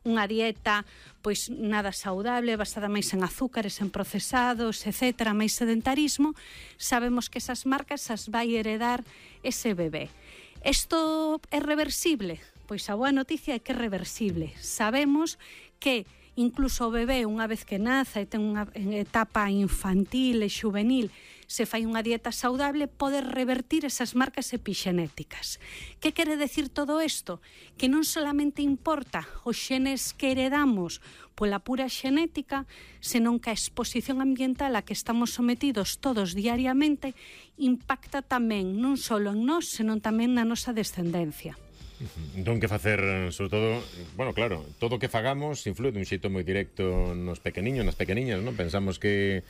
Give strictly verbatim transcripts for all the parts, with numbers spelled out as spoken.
unha dieta pois nada saudable, basada máis en azúcares, en procesados, etcétera, máis sedentarismo, sabemos que esas marcas as vai heredar ese bebé. Isto é reversible? Pois a boa noticia é que é reversible. Sabemos que incluso o bebé, unha vez que naza e ten unha etapa infantil e juvenil, se fai unha dieta saudable, pode revertir esas marcas epixenéticas. Que quere decir todo isto? Que non solamente importa os xenes que heredamos pola pura xenética, senón que a exposición ambiental a que estamos sometidos todos diariamente impacta tamén non só en nós, senón tamén na nosa descendencia. Entón, que facer, sobre todo, bueno, claro, todo o que fagamos influe dun xeito moi directo nos pequeniños, nas pequeniñas, non? Pensamos que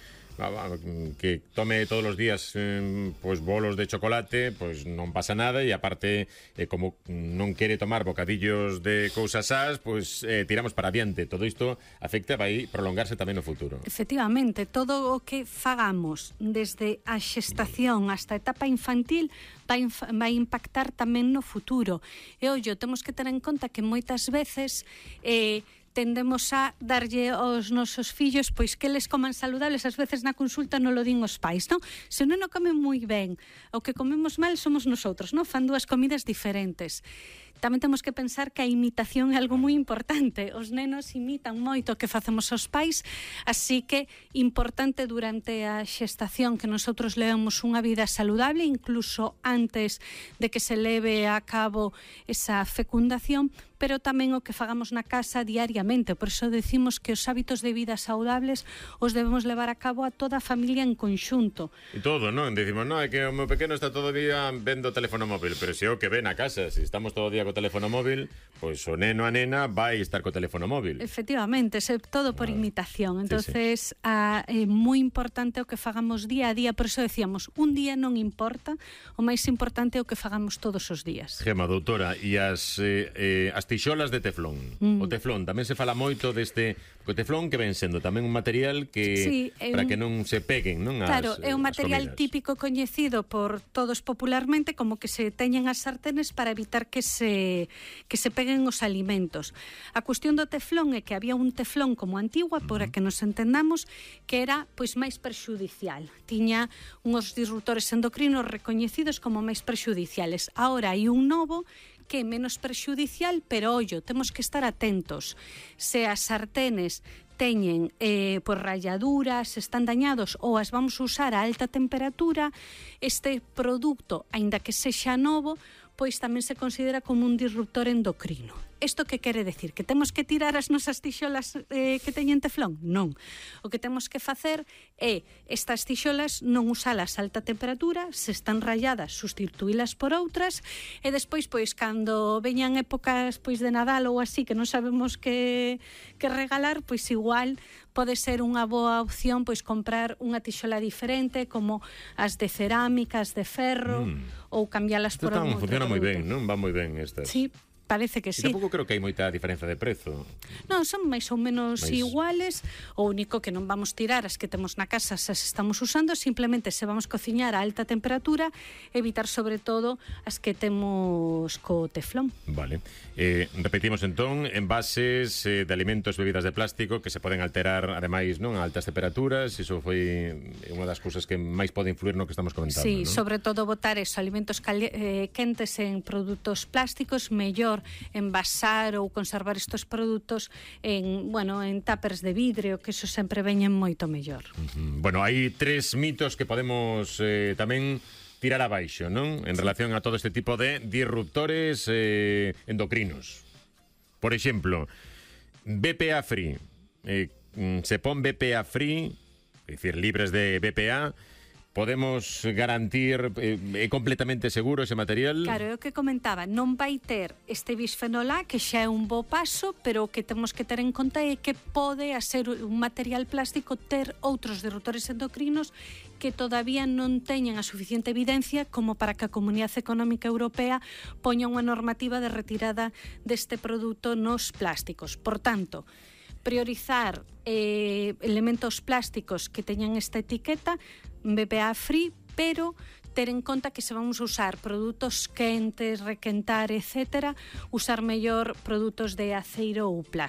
que tome todos os días eh, pois bolos de chocolate, pois non pasa nada, e aparte, eh, como non quere tomar bocadillos de cousas ás, pois eh, tiramos para adiante. Todo isto afecta, vai prolongarse tamén no futuro. Efectivamente, todo o que fagamos desde a xestación hasta a etapa infantil vai, vai impactar tamén no futuro. E ollo, temos que ter en conta que moitas veces eh, tendemos a darlle aos nosos fillos pois que eles coman saludables, ás veces na consulta non lo din os pais, non? Se o neno come moi ben, o que comemos mal somos nosotros, non? Fan dúas comidas diferentes. Tamén temos que pensar que a imitación é algo moi importante. Os nenos imitan moito o que facemos aos pais, así que importante durante a xestación que nosotros levemos unha vida saludable, incluso antes de que se leve a cabo esa fecundación, pero tamén o que fagamos na casa diariamente. Por iso decimos que os hábitos de vida saudables os debemos levar a cabo a toda a familia en conxunto. E todo, non? Decimos, non, é que o meu pequeno está todo o día vendo o teléfono móvil, pero se o que ven a casa, se estamos todo o día co teléfono móvil, pois o neno a nena vai estar co teléfono móvil. Efectivamente, é todo por ah, imitación. Entonces, sí, sí. A, é moi importante o que fagamos día a día, por iso decíamos, un día non importa, o máis importante é o que fagamos todos os días. Gema, doutora, e as, eh, eh, as tixolas de teflón? Mm. O teflón, tamén se fala moito deste... O teflón que ven sendo tamén un material que sí, para un... que non se peguen, non? As, claro, é un material típico coñecido por todos popularmente como que se teñen as sartenes para evitar que se que se peguen os alimentos. A cuestión do teflón é que había un teflón como antigua, por a que nos entendamos, que era pois máis perxudicial. Tiña uns disruptores endocrinos recoñecidos como máis perxudiciales. Ahora hai un novo que é menos perxudicial, pero ollo, temos que estar atentos. Se as sartenes teñen eh, por ralladuras, están dañados ou as vamos usar a alta temperatura, este produto, aínda que sexa novo, pois tamén se considera como un disruptor endocrino. Isto que quere decir? Que temos que tirar as nosas tixolas eh, que teñen teflón? Non. O que temos que facer é estas tixolas non usalas a alta temperatura, se están ralladas, sustituílas por outras, e despois, pois, cando veñan épocas pois de Nadal ou así, que non sabemos que, que regalar, pois igual pode ser unha boa opción pois comprar unha tixola diferente, como as de cerámica, as de ferro, mm. ou cambialas por algún outro. Funciona moi ben, non? Van moi ben estas. Sí. Parece que sí. E tampouco creo que hai moita diferenza de prezo. Non, son máis ou menos mais... iguales. O único que non vamos tirar as que temos na casa se as estamos usando, simplemente se vamos cociñar a alta temperatura, evitar sobre todo as que temos co teflón. Vale. Eh, repetimos entón, envases eh, de alimentos, bebidas de plástico que se poden alterar ademais, non, a altas temperaturas. Iso foi unha das cousas que máis pode influir no que estamos comentando, sí, non? Sobre todo botar esos alimentos cali- eh, quentes en produtos plásticos, mellor envasar ou conservar estos produtos en, bueno, en tuppers de vidrio, que eso sempre veñen moito mellor. Uh-huh. Bueno, hai tres mitos que podemos eh, tamén tirar abaixo, non? En relación a todo este tipo de disruptores eh, endocrinos. Por exemplo, B P A free. Eh, se pon B P A free, é dicir, libres de B P A. Podemos garantir, é eh, completamente seguro ese material? Claro, é o que comentaba, non vai ter este bisfenol A, que xa é un bo paso, pero o que temos que ter en conta é que pode a ser un material plástico ter outros disruptores endocrinos que todavía non teñen a suficiente evidencia como para que a Comunidade Económica Europea poña unha normativa de retirada deste produto nos plásticos. Por tanto, priorizar eh, elementos plásticos que teñan esta etiqueta, B P A free, pero ter en conta que se vamos a usar produtos quentes, requentar, etcétera, usar mellor produtos de aceiro ou plástico.